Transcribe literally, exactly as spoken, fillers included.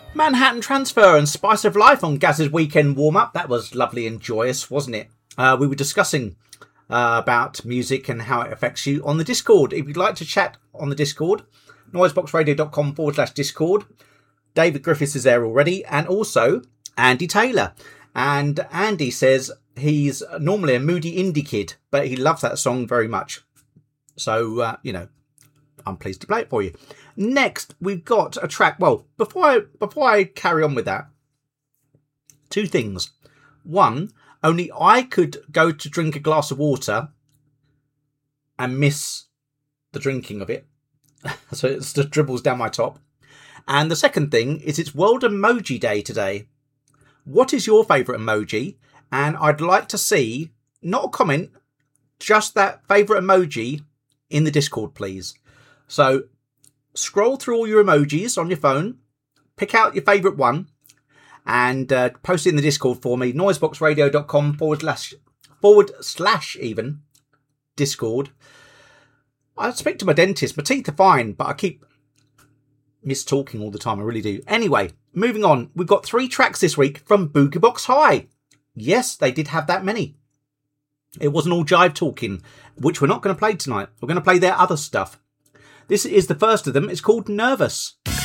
Manhattan Transfer and Spice of Life on Gaz's weekend warm-up. That was lovely and joyous, wasn't it? Uh, we were discussing uh, about music and how it affects you on the Discord. If you'd like to chat on the Discord, noiseboxradio.com forward slash Discord. David Griffiths is there already, and also Andy Taylor. And Andy says he's normally a moody indie kid, but he loves that song very much. So, uh, you know, I'm pleased to play it for you. Next, we've got a track. Well, before I, before I carry on with that, two things. One, only I could go to drink a glass of water and miss the drinking of it. So it just dribbles down my top. And the second thing is it's World Emoji Day today. What is your favourite emoji? And I'd like to see, not a comment, just that favourite emoji in the Discord, please. So scroll through all your emojis on your phone, pick out your favourite one, and uh, post it in the Discord for me. noiseboxradio.com forward slash, forward slash even, Discord. I speak to my dentist. My teeth are fine, but I keep mis-talking all the time. I really do. Anyway, moving on. We've got three tracks this week from Boogie Box High. Yes, they did have that many. It wasn't all jive talking, which we're not going to play tonight. We're going to play their other stuff. This is the first of them. It's called Nervous.